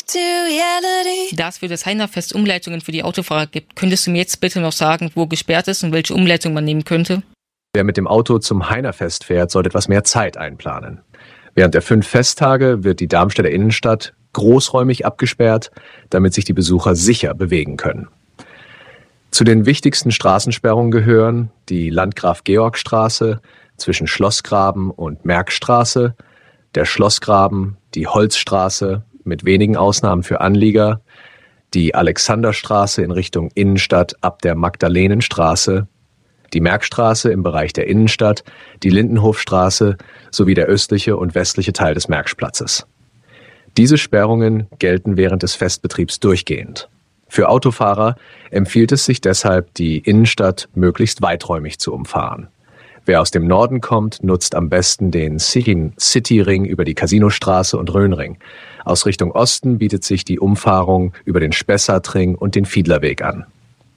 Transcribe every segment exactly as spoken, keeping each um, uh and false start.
to reality. Da es für das Heinerfest Umleitungen für die Autofahrer gibt, könntest du mir jetzt bitte noch sagen, wo gesperrt ist und welche Umleitung man nehmen könnte? Wer mit dem Auto zum Heinerfest fährt, sollte etwas mehr Zeit einplanen. Während der fünf Festtage wird die Darmstädter Innenstadt großräumig abgesperrt, damit sich die Besucher sicher bewegen können. Zu den wichtigsten Straßensperrungen gehören die Landgraf-Georg-Straße zwischen Schlossgraben und Merckstraße, der Schlossgraben, die Holzstraße mit wenigen Ausnahmen für Anlieger, die Alexanderstraße in Richtung Innenstadt ab der Magdalenenstraße, die Merckstraße im Bereich der Innenstadt, die Lindenhofstraße sowie der östliche und westliche Teil des Merckplatzes. Diese Sperrungen gelten während des Festbetriebs durchgehend. Für Autofahrer empfiehlt es sich deshalb, die Innenstadt möglichst weiträumig zu umfahren. Wer aus dem Norden kommt, nutzt am besten den City-Ring über die Casinostraße und Rhönring. Aus Richtung Osten bietet sich die Umfahrung über den Spessartring und den Fiedlerweg an.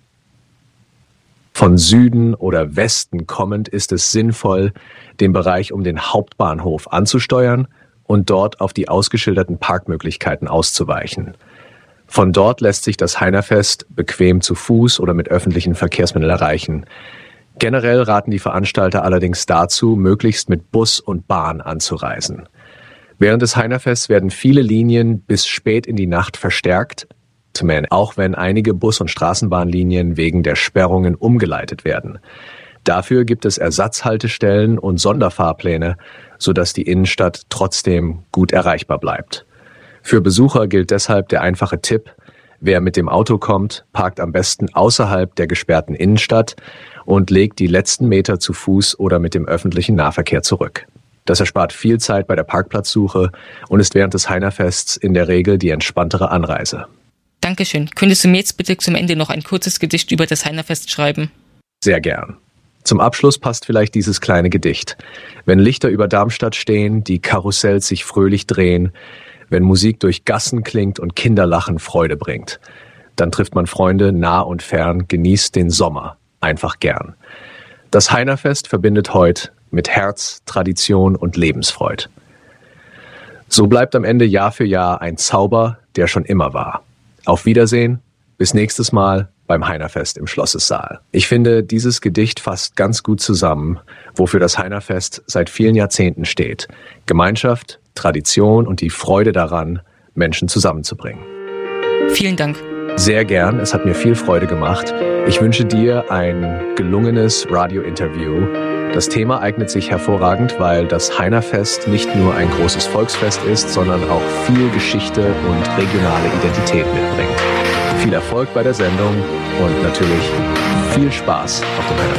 Von Süden oder Westen kommend ist es sinnvoll, den Bereich um den Hauptbahnhof anzusteuern und dort auf die ausgeschilderten Parkmöglichkeiten auszuweichen. Von dort lässt sich das Heinerfest bequem zu Fuß oder mit öffentlichen Verkehrsmitteln erreichen. Generell raten die Veranstalter allerdings dazu, möglichst mit Bus und Bahn anzureisen. Während des Heinerfests werden viele Linien bis spät in die Nacht verstärkt, auch wenn einige Bus- und Straßenbahnlinien wegen der Sperrungen umgeleitet werden. Dafür gibt es Ersatzhaltestellen und Sonderfahrpläne, sodass die Innenstadt trotzdem gut erreichbar bleibt. Für Besucher gilt deshalb der einfache Tipp: Wer mit dem Auto kommt, parkt am besten außerhalb der gesperrten Innenstadt und legt die letzten Meter zu Fuß oder mit dem öffentlichen Nahverkehr zurück. Das erspart viel Zeit bei der Parkplatzsuche und ist während des Heinerfests in der Regel die entspanntere Anreise. Dankeschön. Könntest du mir jetzt bitte zum Ende noch ein kurzes Gedicht über das Heinerfest schreiben? Sehr gern. Zum Abschluss passt vielleicht dieses kleine Gedicht. Wenn Lichter über Darmstadt stehen, die Karussells sich fröhlich drehen, wenn Musik durch Gassen klingt und Kinderlachen Freude bringt, dann trifft man Freunde nah und fern, genießt den Sommer einfach gern. Das Heinerfest verbindet heute mit Herz, Tradition und Lebensfreude. So bleibt am Ende Jahr für Jahr ein Zauber, der schon immer war. Auf Wiedersehen, bis nächstes Mal beim Heinerfest im Schlossessaal. Ich finde, dieses Gedicht fasst ganz gut zusammen, wofür das Heinerfest seit vielen Jahrzehnten steht. Gemeinschaft, Tradition und die Freude daran, Menschen zusammenzubringen. Vielen Dank. Sehr gern, es hat mir viel Freude gemacht. Ich wünsche dir ein gelungenes Radiointerview. Das Thema eignet sich hervorragend, weil das Heinerfest nicht nur ein großes Volksfest ist, sondern auch viel Geschichte und regionale Identität mitbringt. Viel Erfolg bei der Sendung und natürlich viel Spaß auf dem Heinerfest.